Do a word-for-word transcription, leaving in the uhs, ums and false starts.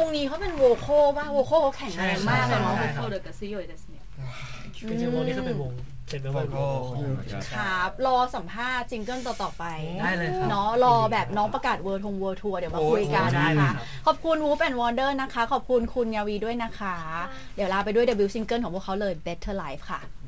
นี้เขาเป็นโวโคป่ะโวโคเขาแข็งแรงมากเลยเนาะโวโคเดอะกัสซิโยですねคือจริงๆวงนี้ก็เป็นวงเป็นวงโวโคครับรอสัมภาษณ์ซิงเกิลต่อๆไปได้เลยครับเนาะรอแบบน้องประกาศเวิร์ทงเวิร์ทัวร์เดี๋ยวมาคุยกันนะคะขอบคุณ Whoop and Wonder นะคะขอบคุณคุณยาวีด้วยนะคะเดี๋ยวลาไปด้วยเดบิวต์ซิงเกิลของพวกเขาเลย Better Life ค่ะ